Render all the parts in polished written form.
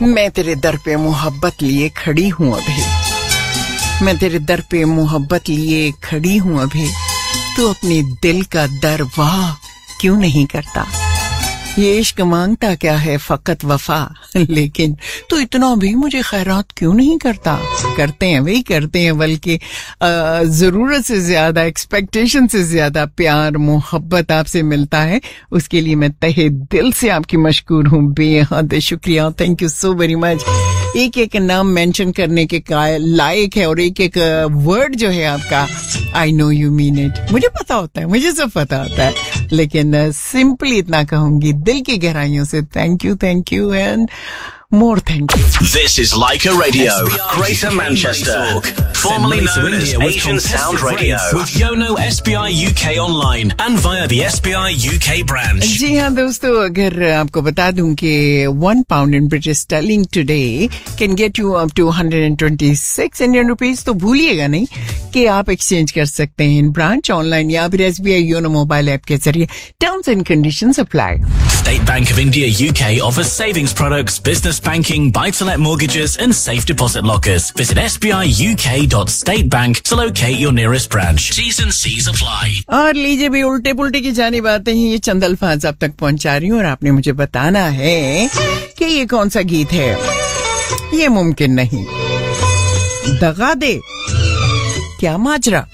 मैं तेरे दर पे मोहब्बत लिए खड़ी हूँ अभी, मैं तेरे दर पे मोहब्बत लिए खड़ी हूँ अभी, तू अपने दिल का दर वाह क्यों नहीं करता? ये इश्क मांगता क्या है फकत वफा, लेकिन तू इतना भी मुझे खैरात क्यों नहीं करता? करते हैं वही करते हैं, बल्कि जरूरत से ज्यादा, एक्सपेक्टेशन से ज्यादा प्यार मोहब्बत आपसे मिलता है। उसके लिए मैं तहे दिल से आपकी मशकूर हूँ, बेहद शुक्रिया, thank you so very much. एक एक नाम मेंशन करने के लायक है और एक एक वर्ड जो है आपका, I know you mean it, मुझे पता होता है, मुझे सब पता होता है, लेकिन सिंपली इतना कहूंगी दिल की गहराइयों से thank you and more thank you. This is Leica Radio, Greater Manchester, formerly known as Asian Sound Radio, with Yono SBI UK online and via the SBI UK branch. जी हाँ दोस्तों, अगर आपको बता दूं कि £1 in British sterling today can get you up to 126 Indian rupees, तो भूलिएगा नहीं कि आप एक्सचेंज कर सकते हैं इन ब्रांच, ऑनलाइन या फिर SBI योनो मोबाइल ऐप के जरिए। Terms and conditions apply. State Bank of India UK offers savings products, business banking, buy-to-let mortgages and safe deposit lockers. Visit sbiuk.statebank to locate your nearest branch. T's and C's apply. और लीजिए भी उल्टे पुल्टे की जानी बातें हैं, ये चंद अल्फाज आप तक पहुंचा रही हूँ और आपने मुझे बताना है कि ये कौन सा गीत है। ये मुमकिन नहीं, दगा दे, क्या माजरा?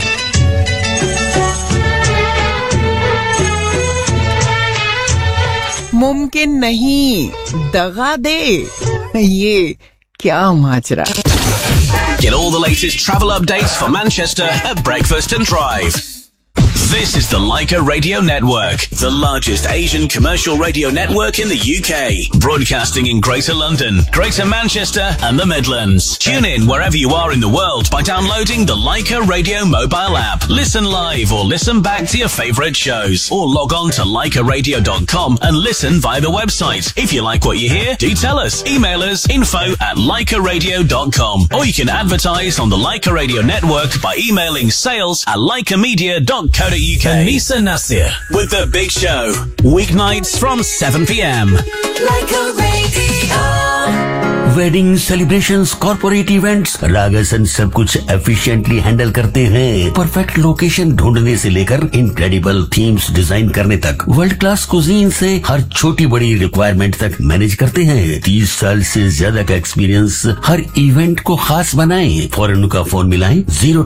मुमकिन नहीं, दगा दे, ये क्या माजरा? Get all the latest travel updates for Manchester at Breakfast and Drive. This is the Leica Radio Network, the largest Asian commercial radio network in the UK, broadcasting in Greater London, Greater Manchester and the Midlands. Tune in wherever you are in the world by downloading the Leica Radio mobile app. Listen live or listen back to your favourite shows, or log on to leicaradio.com and listen via the website. If you like what you hear, do tell us. Email us info@leicaradio.com, or you can advertise on the Leica Radio Network by emailing sales@leicamedia.co.uk. Anissa Nasir with The Big Show, weeknights from 7 p.m. Leica Radio. Wedding celebrations, corporate events, रागासन सब कुछ efficiently handle करते हैं। Perfect location ढूंढने से लेकर incredible themes design करने तक, world class cuisine से हर छोटी बड़ी रिक्वायरमेंट तक मैनेज करते हैं। 30 साल से ज्यादा का एक्सपीरियंस हर इवेंट को खास बनाए। फौरन का फोन मिलाएं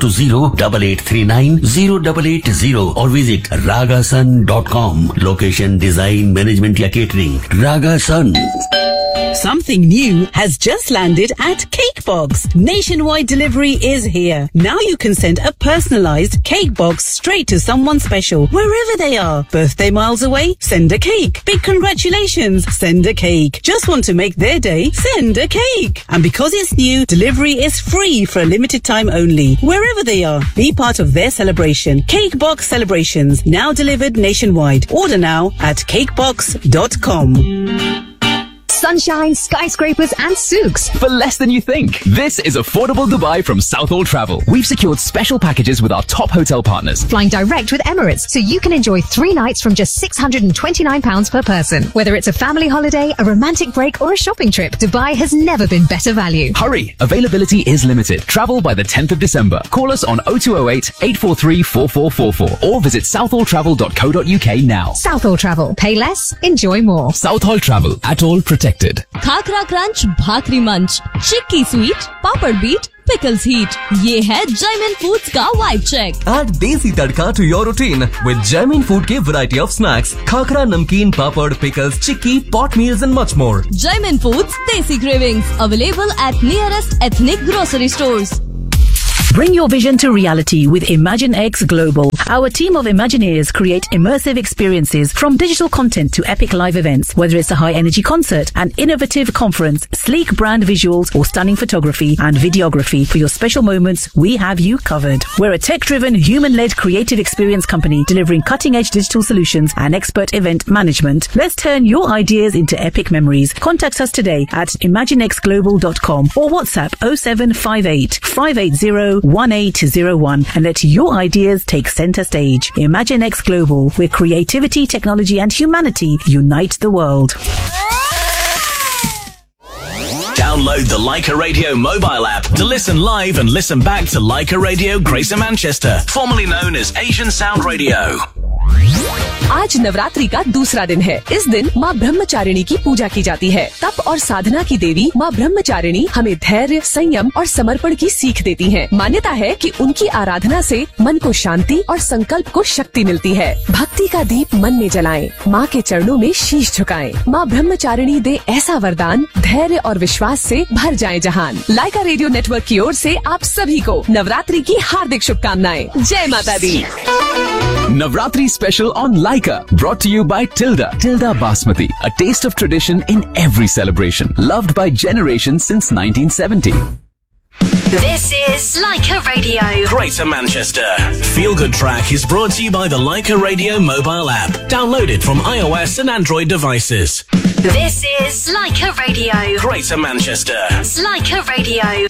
020-8839-0880 और visit ragasun.com। Location, design, management या catering, रागासन। Something new has just landed at Cakebox. Nationwide delivery is here. Now you can send a personalized cake box straight to someone special, wherever they are. Birthday miles away? Send a cake. Big congratulations? Send a cake. Just want to make their day? Send a cake. And because it's new, delivery is free for a limited time only, wherever they are. Be part of their celebration. Cakebox celebrations, now delivered nationwide. Order now at cakebox.com. Sunshine, skyscrapers and souks. For less than you think. This is affordable Dubai from Southall Travel. We've secured special packages with our top hotel partners. Flying direct with Emirates, so you can enjoy 3 nights from just £629 per person. Whether it's a family holiday, a romantic break or a shopping trip, Dubai has never been better value. Hurry! Availability is limited. Travel by the 10th of December. Call us on 0208 843 4444 or visit southalltravel.co.uk now. Southall Travel. Pay less, enjoy more. Southall Travel. At all protected. Khakhra crunch, भाकरी मंच, चिक्की sweet, पापड़ beat, pickles heat, ये है Jaymin foods का vibe check. Add desi tadka to your routine with Jaimin Food के variety of snacks, khakra, namkeen, papad, pickles, chikki, pot meals and much more. Jaimin Foods Desi Cravings, available at nearest ethnic grocery stores. Bring your vision to reality with ImagineX Global. Our team of Imagineers create immersive experiences from digital content to epic live events. Whether it's a high-energy concert, an innovative conference, sleek brand visuals, or stunning photography and videography for your special moments, we have you covered. We're a tech-driven, human-led creative experience company delivering cutting-edge digital solutions and expert event management. Let's turn your ideas into epic memories. Contact us today at imaginexglobal.com or WhatsApp 0758 580 1801 and let your ideas take center stage. ImagineX Global, where creativity, technology and humanity unite the world. Download the Leica Radio mobile app to listen live and listen back to Leica Radio Greater Manchester, formerly known as Asian Sound Radio. आज नवरात्रि का दूसरा दिन है। इस दिन माँ ब्रह्मचारिणी की पूजा की जाती है। तप और साधना की देवी माँ ब्रह्मचारिणी हमें धैर्य, संयम और समर्पण की सीख देती हैं। मान्यता है कि उनकी आराधना से मन को शांति और संकल्प को शक्ति मिलती है। भक्ति का दीप मन में जलाएं, माँ के चरणों में शीश झुकाएं। माँ ब्रह्मचारिणी दे ऐसा वरदान, धैर्य और विश्वास से भर जाए जहान। लाइका रेडियो नेटवर्क की ओर से आप सभी को नवरात्रि की हार्दिक शुभकामनाएं। जय माता दी। Navratri special on Leica, brought to you by Tilda Basmati, a taste of tradition in every celebration, loved by generations since 1970. This is Leica Radio. Greater Manchester. Feel Good Track is brought to you by the Leica Radio mobile app. Download it from iOS and Android devices. This is Leica Radio. Greater Manchester. Leica Radio.